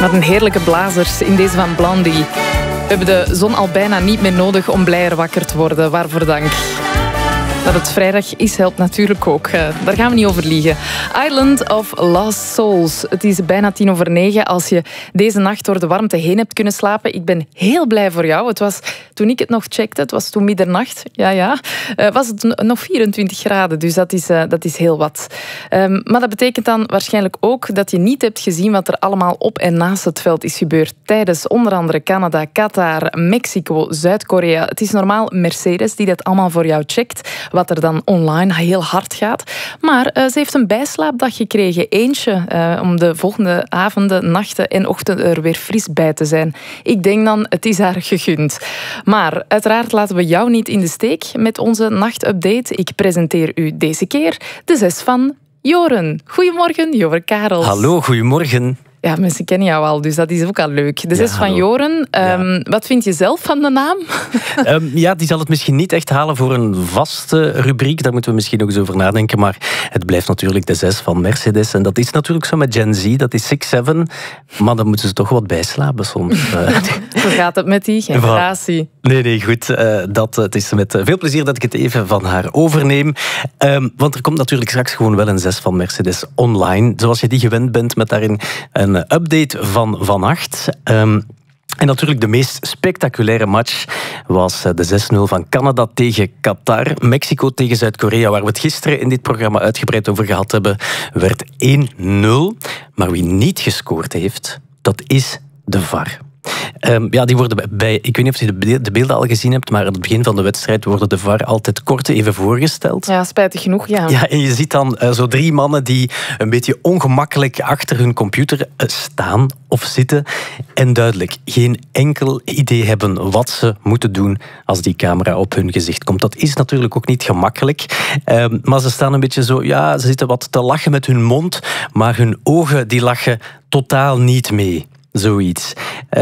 Wat een heerlijke blazers in deze van Blondie. We hebben de zon al bijna niet meer nodig om blijer wakker te worden. Waarvoor dank. Dat het vrijdag is, helpt natuurlijk ook. Daar gaan we niet over liegen. Island of Lost Souls. Het is bijna 9:10. Als je deze nacht door de warmte heen hebt kunnen slapen, ik ben heel blij voor jou. Het was, toen ik het nog checkte, het was toen middernacht, was het nog 24 graden. Dus dat is heel wat. Maar dat betekent dan waarschijnlijk ook dat je niet hebt gezien wat er allemaal op en naast het veld is gebeurd. Tijdens onder andere Canada, Qatar, Mexico, Zuid-Korea. Het is normaal Mercedes die dat allemaal voor jou checkt. Wat er dan online heel hard gaat. Maar ze heeft een bijslaapdag gekregen. Eentje om de volgende avonden, nachten en ochtenden er weer fris bij te zijn. Ik denk dan, het is haar gegund. Maar uiteraard laten we jou niet in de steek met onze nachtupdate. Ik presenteer u deze keer de 6 van Joren. Goedemorgen, Joren Karels. Hallo, goedemorgen. Ja, mensen kennen jou al, dus dat is ook al leuk. De 6 van Joren. Wat vind je zelf van de naam? Die zal het misschien niet echt halen voor een vaste rubriek. Daar moeten we misschien nog eens over nadenken. Maar het blijft natuurlijk de 6 van Mercedes. En dat is natuurlijk zo met Gen Z. Dat is 6-7. Maar dan moeten ze toch wat bijslapen soms. Hoe gaat het met die generatie? Nee, goed. Het is met veel plezier dat ik het even van haar overneem. Want er komt natuurlijk straks gewoon wel een 6 van Mercedes online. Zoals je die gewend bent met daarin een update van vannacht. En natuurlijk de meest spectaculaire match was de 6-0 van Canada tegen Qatar. Mexico tegen Zuid-Korea, waar we het gisteren in dit programma uitgebreid over gehad hebben, werd 1-0. Maar wie niet gescoord heeft, dat is de VAR. Die worden bij, ik weet niet of je de beelden al gezien hebt, maar aan het begin van de wedstrijd worden de VAR altijd kort even voorgesteld. Ja, spijtig genoeg, ja. Ja, en je ziet dan zo 3 mannen die een beetje ongemakkelijk achter hun computer staan of zitten en duidelijk geen enkel idee hebben wat ze moeten doen als die camera op hun gezicht komt. Dat is natuurlijk ook niet gemakkelijk, maar ze staan een beetje zo, ze zitten wat te lachen met hun mond, maar hun ogen die lachen totaal niet mee. Zoiets.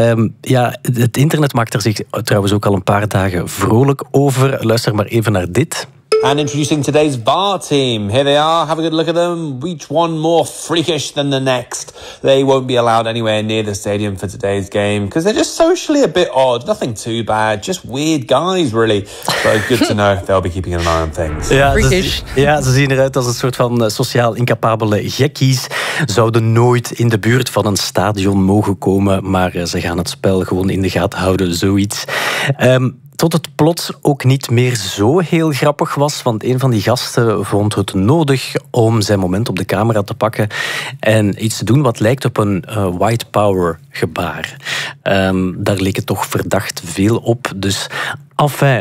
Het internet maakt er zich trouwens ook al een paar dagen vrolijk over. Luister maar even naar dit. And introducing today's VAR team. Here they are. Have a good look at them. Each one more freakish than the next. They won't be allowed anywhere near the stadium for today's game because they're just socially a bit odd. Nothing too bad. Just weird guys, really. But good to know they'll be keeping an eye on things. Ze zien eruit als een soort van sociaal incapabele gekkies. Zouden nooit in de buurt van een stadion mogen komen, maar ze gaan het spel gewoon in de gaten houden, zoiets. Tot het plots ook niet meer zo heel grappig was, want een van die gasten vond het nodig om zijn moment op de camera te pakken en iets te doen wat lijkt op een white power gebaar. Daar leek het toch verdacht veel op, dus enfin,